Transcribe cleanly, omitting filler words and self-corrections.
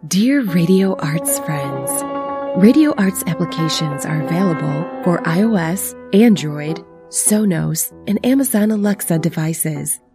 Dear Radio Arts friends, Radio Arts applications are available for iOS, Android, Sonos, and Amazon Alexa devices.